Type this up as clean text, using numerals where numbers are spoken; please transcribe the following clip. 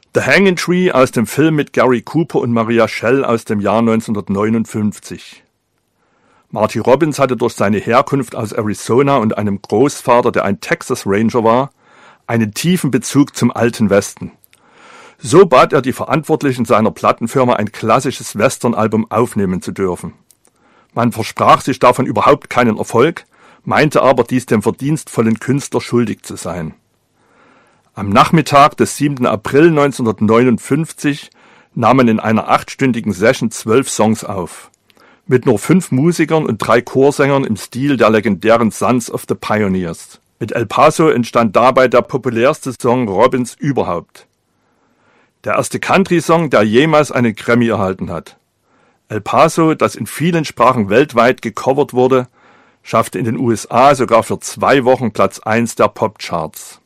The Hanging Tree aus dem Film mit Gary Cooper und Maria Schell aus dem Jahr 1959. Marty Robbins hatte durch seine Herkunft aus Arizona und einem Großvater, der ein Texas Ranger war, einen tiefen Bezug zum alten Westen. So bat er die Verantwortlichen seiner Plattenfirma, ein klassisches Western-Album aufnehmen zu dürfen. Man versprach sich davon überhaupt keinen Erfolg, meinte aber, dies dem verdienstvollen Künstler schuldig zu sein. Am Nachmittag des 7. April 1959 nahmen in einer 8-stündigen Session 12 Songs auf. Mit nur 5 Musikern und 3 Chorsängern im Stil der legendären Sons of the Pioneers. Mit El Paso entstand dabei der populärste Song Robbins überhaupt. Der erste Country-Song, der jemals einen Grammy erhalten hat. El Paso, das in vielen Sprachen weltweit gecovert wurde, schaffte in den USA sogar für 2 Wochen Platz 1 der Popcharts.